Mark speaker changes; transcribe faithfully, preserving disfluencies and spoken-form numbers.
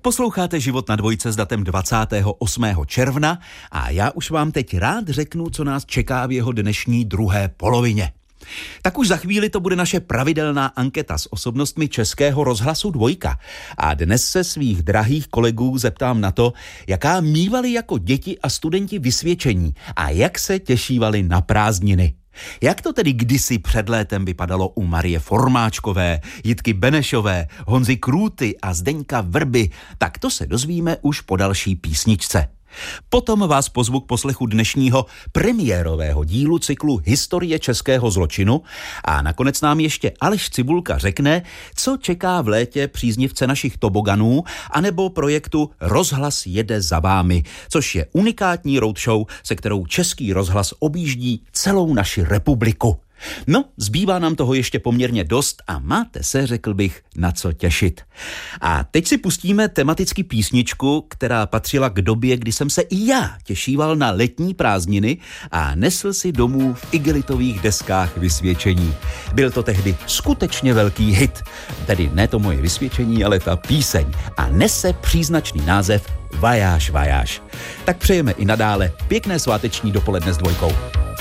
Speaker 1: Posloucháte Život na dvojce s datem dvacátého osmého června a já už vám teď rád řeknu, co nás čeká v jeho dnešní druhé polovině. Tak už za chvíli to bude naše pravidelná anketa s osobnostmi Českého rozhlasu Dvojka. A dnes se svých drahých kolegů zeptám na to, jaká mívali jako děti a studenti vysvědčení a jak se těšívali na prázdniny. Jak to tedy kdysi před létem vypadalo u Marie Formáčkové, Jitky Benešové, Honzy Krůty a Zdeňka Vrby, tak to se dozvíme už po další písničce. Potom vás pozvu k poslechu dnešního premiérového dílu cyklu Historie českého zločinu a nakonec nám ještě Aleš Cibulka řekne, co čeká v létě příznivce našich toboganů anebo projektu Rozhlas jede za vámi, což je unikátní roadshow, se kterou Český rozhlas objíždí celou naši republiku. No, zbývá nám toho ještě poměrně dost a máte se, řekl bych, na co těšit. A teď si pustíme tematicky písničku, která patřila k době, kdy jsem se i já těšíval na letní prázdniny a nesl si domů v igelitových deskách vysvědčení. Byl to tehdy skutečně velký hit, tedy ne to moje vysvědčení, ale ta píseň a nese příznačný název Vajáš, vajáš. Tak přejeme i nadále pěkné sváteční dopoledne s Dvojkou.